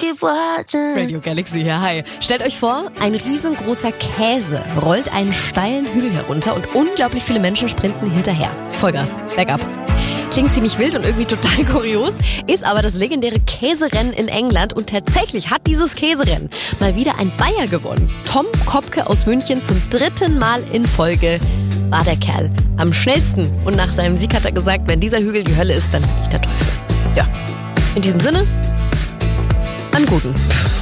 keep watching. Radio Galaxy hier, hi. Stellt euch vor, ein riesengroßer Käse rollt einen steilen Hügel herunter und unglaublich viele Menschen sprinten hinterher. Vollgas, bergab. Klingt ziemlich wild und irgendwie total kurios, ist aber das legendäre Käserennen in England und tatsächlich hat dieses Käserennen mal wieder ein Bayer gewonnen. Tom Kopke aus München zum 3. Mal in Folge war der Kerl am schnellsten und nach seinem Sieg hat er gesagt, wenn dieser Hügel die Hölle ist, dann bin ich der Teufel. Ja, in diesem Sinne, an Guten.